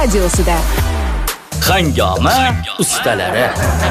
radiosida Hangoma ustalari.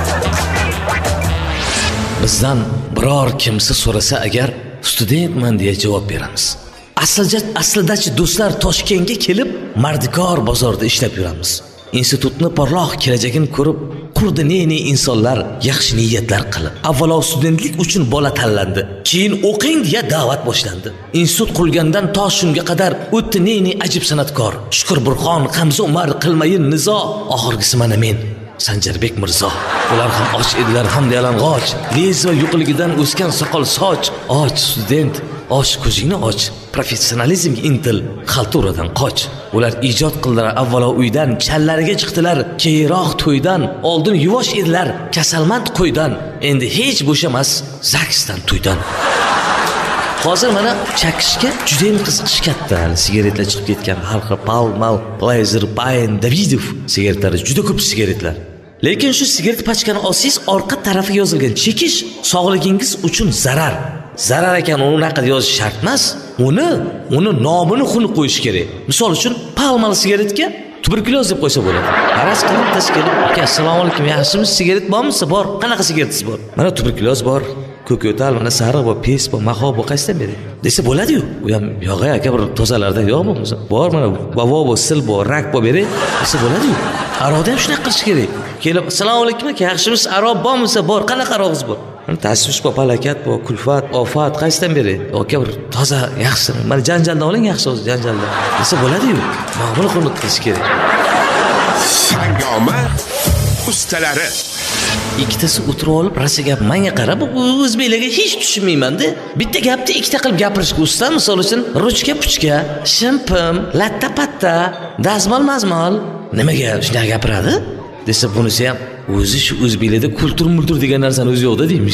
Bizdan biror kimsa so'rasa agar studentman deya javob beramiz. Aslida-chi do'stlar Toshkentga kelib Mardikor bozorida ishlab yuramiz. Institutni porloq kelajagini ko'rib, qurdi ne insonlar yaxshi niyatlar qilib. Avvalo studentlik uchun bola tanlandi. Keyin o'qing deya da'vat boshlandi. Institut qurgandan to shunga qadar o'tdi ne ajib san'atkor. Shukur Burxon, Hamza Umar, Qilmayin Nizo, oxirgisi mana men. Sanjarbek Mirzo. Ular ham och edilar, hamda yalang'och. Lez va yo'qligidan o'sgan soqol soch. Och student, och ko'zingni och. Professionalizmga intil, xalturadan qoch. Ular ijod qildilar avvalo uydan, challariga chiqdilar, keyinroq to'ydan. Oldin yuvosh edilar, kasalmand qo'ydan. Endi hech bo'shamas zaksdan to'ydan. Hozir mana chakishga juda ham qiziqish katta. Sigaretlar chiqib ketgan, xalqi Palmal, Blazer, Bayn, Davidov sigaretlari juda ko'p sigaretlar. Lekin shu sigaret pachkani olsangiz, orqa tarafiga yozilgan chekish sog'ligingiz uchun zarar. Zarar ekan, uni haqida yozish shart emas. Uni nomini xunni qo'yish kerak. Misol uchun, Palmal sigaretga tuberkuloz deb qo'ysa bo'ladi. Aras qilib tashkilib, aka, assalomu alaykum, yaxshimisiz? Sigaret bormi? Bor. Qanaqa sigaretingiz bor? Mana tuberkuloz bor. Ko'ko'tal, mana sariq bor, pes bor, maho bor, qaysidan bering desa bo'ladi-yu. U ham yo'q aka, bir tozalardan yo'q bo'lmasa. Bor, mana bavo bor, sil bor, rak bor bering desa bo'ladi-yu. Aroqda ham shunday qilish kerak. Kelib, assalomu alaykum aka, yaxshimisiz? Aroq bormi? Bor. Qanaqa aroqingiz bor? Tashvish bor, falokat bor, kulfat, ofat, qaysidan bering? Aka, bir toza, yaxshi. Mana janjaldan oling, yaxshi o'zi janjaldan desa bo'ladi-yu. Nomini xunuk qilish kerak. Hangoma ustalari. Ikkitasi o'tirib olib, rasa gap menga qarab, o'zbeklarga hech tushunmayman-da. Bitta gapni ikkita qilib gapirishga usta, misol uchun, ruchka puchka, shimpim, latta patta, dazmol mazmol. Nimaga shunday gapiradi? Desa bunisi ham o'zi shu o'zbeklarda kultur degan narsani o'zi yo'qda deymish.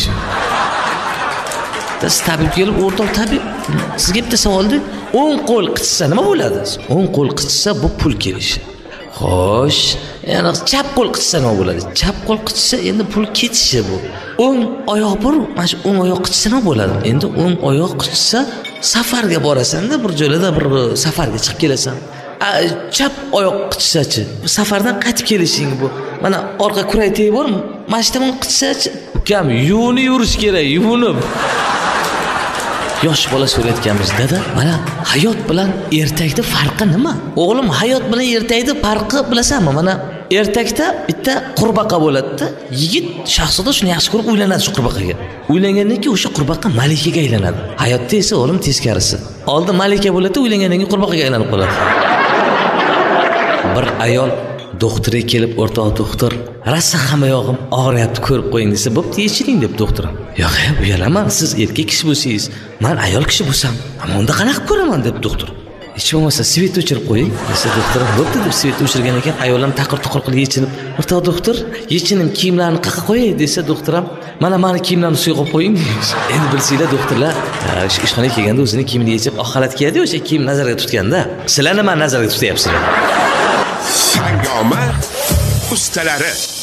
Tabib kelib, o'rtoq tabib, sizga bitta savolda, o'ng qo'l qichsa nima bo'ladi? O'ng qo'l qichsa bu pul kelishi. Xo'sh, yana chap qo'l qichsa nima bo'ladi? Chap qo'l qichsa endi pul ketishi bu. O'ng oyoq bor, mana shu o'ng oyoq qichsa nima bo'ladi? Endi o'ng oyoq qichsa safarga borasan-da, bir joyda bir safarga chiqib kelasan. Chap oyoq qichsachi, safardan qaytib kelishing bu. Mana orqa kuray tegi bormi? Mana shu tomon qichsachi, ukam yuvinib yurish kerak, yuvinib. Yosh bola so'rayotganmiz, dada, mana hayot bilan ertakda farqi nima? O'g'lim, hayot bilan ertakda farqi bilasanmi? Mana ertakda bitta qurbaqa bo'ladi-da. Yigit shahzoda shuni yaxshi ko'rib uylanadi shu qurbaqaga. Uylangandan keyin o'sha qurbaqa malikaga aylanadi. Hayotda esa o'g'lim teskarisi. Oldin malika bo'ladi, uylangandan keyin qurbaqaga aylanib qoladi. Bir ayol doktorga kelib, o'rtoq doktor, rasa hamma yog'im og'riyapti, ko'rib qo'ying desa, bo'pti, yechiring deb doktor. Yo'q, uyalaman, siz erkak kishi bo'lsangiz, men ayol kishi bo'lsam, unda qanaqa ko'raman deb doktor. Hech bo'lmasa svet o'chirib qo'ying desa, doktor bo'pti deb svet o'chirgan ekan, ayol ham taqir-tuqir qilib yechinib, o'rtoq doktor, yechinim kiyimlarni qaqa qo'yay desa, doktor ham mana meni kiyimlarni suya qo'yib qo'ying. Endi bilsanglar doktorlar, shu ishxonaga kelganda o'zini kiyimini yechib, oq xalat kiyadi, o'sha kiyim nazarga tutganda, sizlar nima nazarga tutyapsizlar? Hangoma ustalari.